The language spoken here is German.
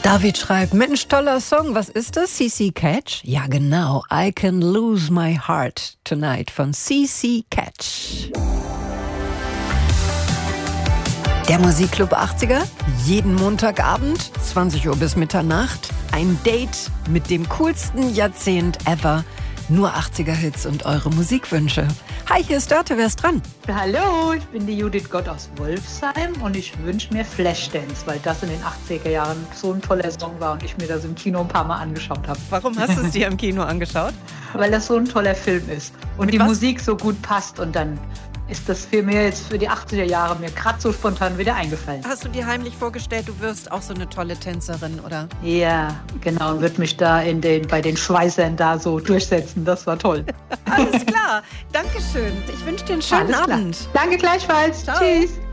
David schreibt, Mensch, toller Song, was ist das? CC Catch? Ja genau, I Can Lose My Heart Tonight von CC Catch. Der Musikclub 80er, jeden Montagabend, 20 Uhr bis Mitternacht, ein Date mit dem coolsten Jahrzehnt ever. Nur 80er-Hits und eure Musikwünsche. Hi, hier ist Dörte, wer ist dran? Hallo, ich bin die Judith Gott aus Wolfsheim und ich wünsche mir Flashdance, weil das in den 80er Jahren so ein toller Song war und ich mir das im Kino ein paar Mal angeschaut habe. Warum hast du es dir im Kino angeschaut? Weil das so ein toller Film ist und die Musik so gut passt und dann ist das für mir jetzt für die 80er Jahre mir gerade so spontan wieder eingefallen. Hast du dir heimlich vorgestellt, du wirst auch so eine tolle Tänzerin, oder? Ja, genau, und würde mich da bei den Schweißern da so durchsetzen. Das war toll. Alles klar, Dankeschön. Ich wünsche dir einen schönen Abend. Danke gleichfalls. Ciao. Tschüss.